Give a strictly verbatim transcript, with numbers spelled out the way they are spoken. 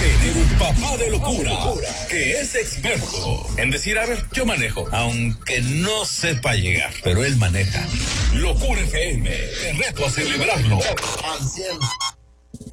tener un papá de locura que es experto en decir, a ver, yo manejo, aunque no sepa llegar, pero él maneja. Locura F M, te reto a celebrarlo al cien.